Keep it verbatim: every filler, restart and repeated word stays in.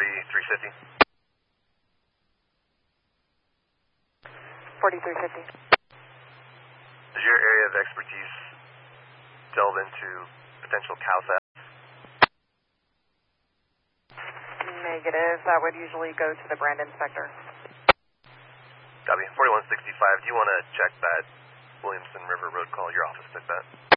forty-three fifty. forty-three fifty. Does your area of expertise delve into potential cow theft? Negative. That would usually go to the brand inspector. Copy. forty-one sixty-five. Do you want to check that Williamson River Road call? Your office took that.